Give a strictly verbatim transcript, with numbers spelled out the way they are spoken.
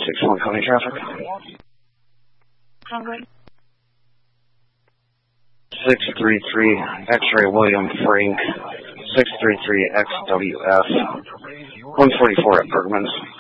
six one, County Traffic. six three three, X-ray William Frank, six three three X W F, one forty-four at Bergman's.